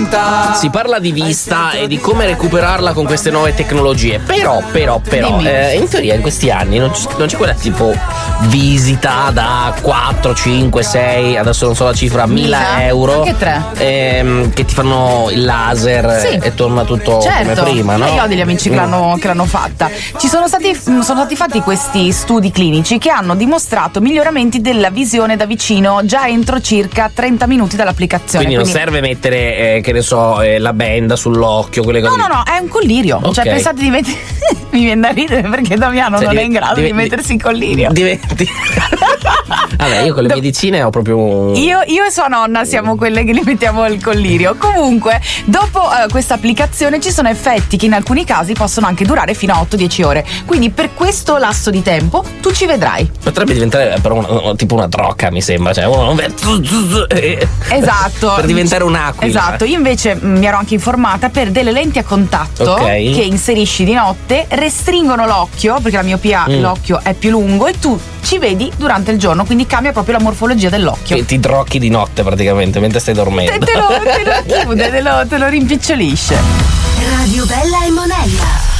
volontà. Si parla di vista e di come recuperarla con queste nuove tecnologie. Però in teoria in questi anni non c'è quella tipo visita da 4, 5, 6, adesso non so la cifra, 1000 euro. Anche 3. Che ti fanno il laser, sì, e torna tutto certo, come prima, no? Io ho degli amici che l'hanno fatta. Sono stati fatti questi studi clinici che hanno dimostrato miglioramenti della visione da vicino già entro circa 30 minuti dall'applicazione. Quindi non serve mettere, che ne so, la benda sull'occhio, quelle cose. No, è un collirio. Okay. Cioè, pensate di mettere. Mi viene da ridere perché Damiano non è in grado di mettersi il collirio. Vabbè, io con le medicine ho proprio. Io e sua nonna siamo quelle che li mettiamo il collirio. Comunque, dopo questa applicazione ci sono effetti che in alcuni casi possono anche durare fino a 8-10 ore. Quindi per questo lasso di tempo tu ci vedrai. Potrebbe diventare però tipo una trocca, mi sembra. Cioè, esatto. Per diventare un'aquila. Esatto. Io invece mi ero anche informata per delle lenti a contatto che inserisci di notte, restringono l'occhio, perché la miopia l'occhio è più lungo, e tu ci vedi durante il giorno, quindi cambia proprio la morfologia dell'occhio. E ti drocchi di notte praticamente mentre stai dormendo. Te lo chiude, te lo rimpicciolisce. Radio Bella e Monella.